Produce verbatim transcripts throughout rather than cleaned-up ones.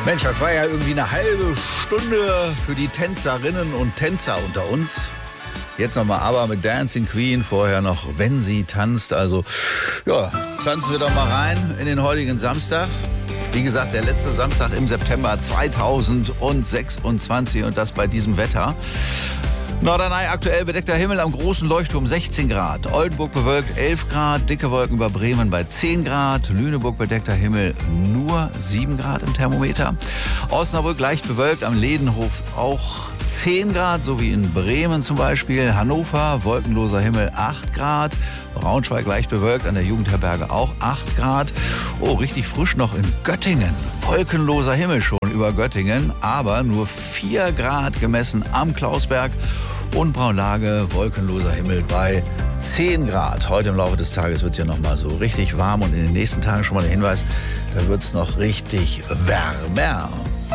Mensch, das war ja irgendwie eine halbe Stunde für die Tänzerinnen und Tänzer unter uns. Jetzt nochmal aber mit Dancing Queen, vorher noch Wenn sie tanzt. Also, ja, tanzen wir doch mal rein in den heutigen Samstag. Wie gesagt, der letzte Samstag im September zweitausendsechsundzwanzig und das bei diesem Wetter. Norderney aktuell bedeckter Himmel, am großen Leuchtturm sechzehn Grad. Oldenburg bewölkt elf Grad, dicke Wolken über Bremen bei zehn Grad. Lüneburg bedeckter Himmel nur sieben Grad im Thermometer. Osnabrück leicht bewölkt, am Ledenhof auch zehn Grad, so wie in Bremen zum Beispiel. Hannover wolkenloser Himmel acht Grad. Braunschweig leicht bewölkt, an der Jugendherberge auch acht Grad. Oh, richtig frisch noch in Göttingen. Wolkenloser Himmel schon über Göttingen, aber nur vier Grad gemessen am Klausberg. Und Braunlage, wolkenloser Himmel bei zehn Grad. Heute im Laufe des Tages wird es ja noch mal so richtig warm und in den nächsten Tagen schon mal der Hinweis, da wird es noch richtig wärmer.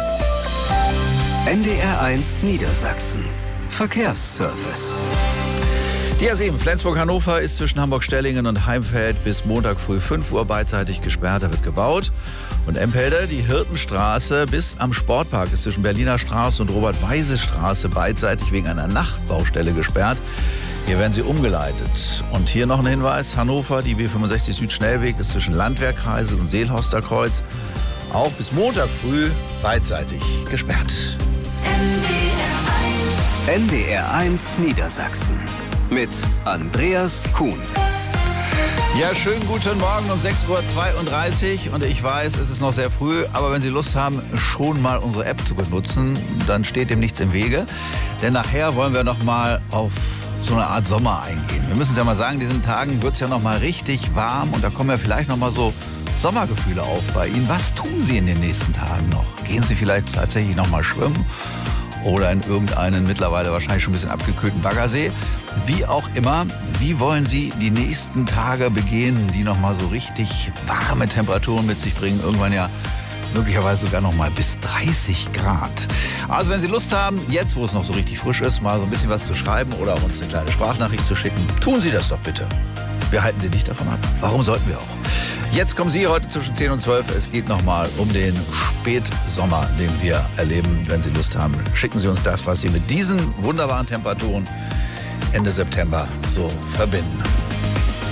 N D R eins Niedersachsen. Verkehrsservice. Die A sieben Flensburg-Hannover ist zwischen Hamburg-Stellingen und Heimfeld bis Montag früh fünf Uhr beidseitig gesperrt. Da wird gebaut. Und Empelde, die Hirtenstraße bis am Sportpark ist zwischen Berliner Straße und Robert-Weise-Straße beidseitig wegen einer Nachtbaustelle gesperrt. Hier werden sie umgeleitet. Und hier noch ein Hinweis. Hannover, die B fünfundsechzig Süd-Schnellweg ist zwischen Landwehrkreisel und Seelhorster Kreuz auch bis Montag früh beidseitig gesperrt. N D R eins Niedersachsen mit Andreas Kuhn. Ja, schönen guten Morgen um sechs Uhr zweiunddreißig und ich weiß, es ist noch sehr früh, aber wenn Sie Lust haben, schon mal unsere App zu benutzen, dann steht dem nichts im Wege. Denn nachher wollen wir noch mal auf so eine Art Sommer eingehen. Wir müssen es ja mal sagen, in diesen Tagen wird es ja noch mal richtig warm und da kommen ja vielleicht noch mal so Sommergefühle auf bei Ihnen. Was tun Sie in den nächsten Tagen noch? Gehen Sie vielleicht tatsächlich noch mal schwimmen? Oder in irgendeinen mittlerweile wahrscheinlich schon ein bisschen abgekühlten Baggersee. Wie auch immer, wie wollen Sie die nächsten Tage begehen, die nochmal so richtig warme Temperaturen mit sich bringen? Irgendwann ja möglicherweise sogar nochmal bis dreißig Grad. Also wenn Sie Lust haben, jetzt wo es noch so richtig frisch ist, mal so ein bisschen was zu schreiben oder uns eine kleine Sprachnachricht zu schicken, tun Sie das doch bitte. Wir halten Sie nicht davon ab. Warum sollten wir auch? Jetzt kommen Sie heute zwischen zehn und zwölf. Es geht nochmal um den Spätsommer, den wir erleben. Wenn Sie Lust haben, schicken Sie uns das, was Sie mit diesen wunderbaren Temperaturen Ende September so verbinden.